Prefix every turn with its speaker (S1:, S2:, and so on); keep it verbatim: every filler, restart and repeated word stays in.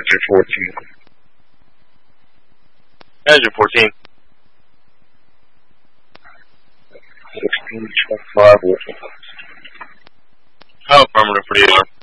S1: Azure fourteen.
S2: Azure fourteen.
S1: fourteen, twenty-five,
S2: How affirmative for the Azure?